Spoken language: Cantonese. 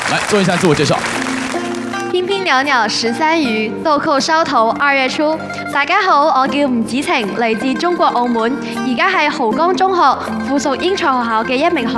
来做一下自我介紹。 翩翩裊裊13雨，豆蔻梢頭2月初。大家好，我叫吳子晴，嚟自中國澳門，而家係濠江中學附屬英才學校嘅一名學